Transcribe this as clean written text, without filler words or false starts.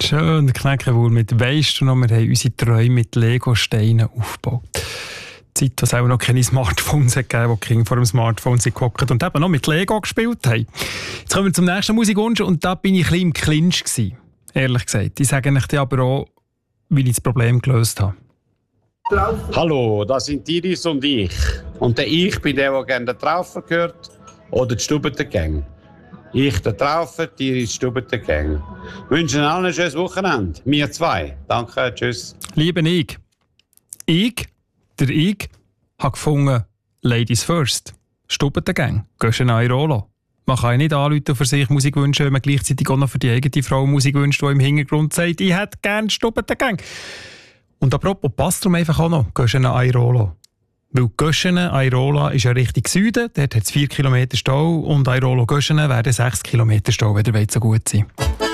Schön, der Knäckewohl mit «Weisst du noch, wir haben unsere Träume mit Lego-Steinen aufgebaut». Zeit, wo es auch noch keine Smartphones gegeben, wo die Kinder vor dem Smartphone sind gehockt und eben noch mit Lego gespielt haben. Jetzt kommen wir zum nächsten Musikwunsch und da bin ich ein bisschen im Clinch gewesen, ehrlich gesagt. Ich sage euch aber auch, wie ich das Problem gelöst habe. Hallo, das sind Iris und ich. Und ich bin der gerne den Traufer gehört oder die Stubbentengang. Ich der Traufer, Iris Stubbentengang. Wünschen allen ein schönes Wochenende. Wir zwei. Danke, tschüss. Liebe ich, habe gefunden, Ladies first. Stubbentengang, gehst du Airolo. Man kann nicht anrufen für sich Musik wünschen, wenn man gleichzeitig auch noch für die eigene Frau Musik wünscht, die im Hintergrund sagt, ich hätte gerne Stubbentengang. Und apropos, passt darum einfach auch noch, Göschen Airolo. Weil Göschen Airola ist ja Richtung Süden, dort hat es 4 Kilometer Stau und Airolo Göschen werden 6 Kilometer Stau, wenn ihr so gut sein wollt.